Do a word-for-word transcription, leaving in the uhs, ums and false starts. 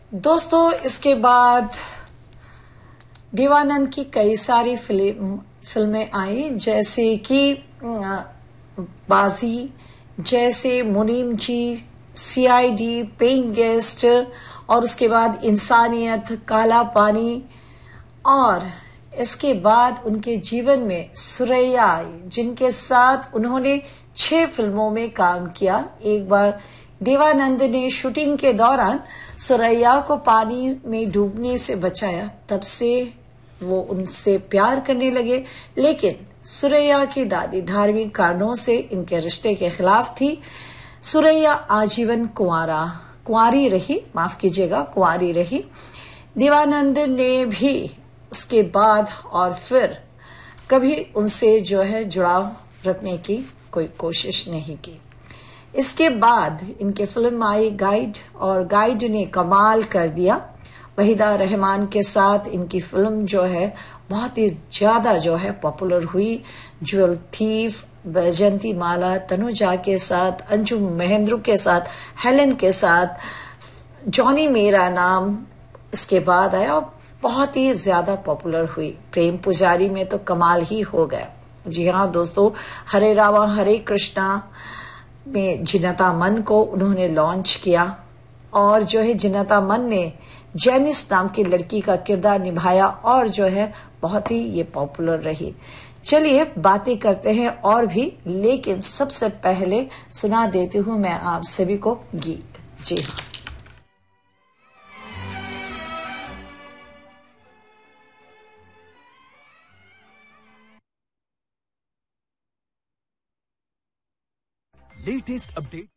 दोस्तों, इसके बाद देवानंद की कई सारी फिल्म फिल्में आई, जैसे कि बाजी, जैसे मुनीम जी, सीआईडी, पेइंग गेस्ट, और उसके बाद इंसानियत, काला पानी, और इसके बाद उनके जीवन में सुरैया आई, जिनके साथ उन्होंने छह फिल्मों में काम किया। एक बार देवानंद ने शूटिंग के दौरान सुरैया को पानी में डूबने से बचाया, तब से वो उनसे प्यार करने लगे। लेकिन सुरैया की दादी धार्मिक कारणों से इनके रिश्ते के खिलाफ थी। सुरैया आजीवन कुंवारा कुंवारी रही माफ कीजिएगा कुंवारी रही। देवानंद ने भी उसके बाद और फिर कभी उनसे जो है जुड़ाव रखने की कोई कोशिश नहीं की। इसके बाद इनके फिल्म आई गाइड, और गाइड ने कमाल कर दिया। वहीदा रहमान के साथ इनकी फिल्म जो है बहुत ही ज्यादा जो है पॉपुलर हुई। ज्वेल थीफ, वैजयंती माला, तनुजा के साथ, अंजुम महेंद्रू के साथ, हेलन के साथ, जॉनी मेरा नाम इसके बाद आया और बहुत ही ज्यादा पॉपुलर हुई। प्रेम पुजारी में तो कमाल ही हो गया। जी हाँ दोस्तों, हरे रामा हरे कृष्णा में जिनता मन को उन्होंने लॉन्च किया, और जो है जिनता मन ने जैनिस नाम की लड़की का किरदार निभाया, और जो है बहुत ही ये पॉपुलर रही। चलिए बातें करते हैं और भी, लेकिन सबसे पहले सुना देती हूं मैं आप सभी को गीत। जी हाँ, लेटेस्ट अपडेट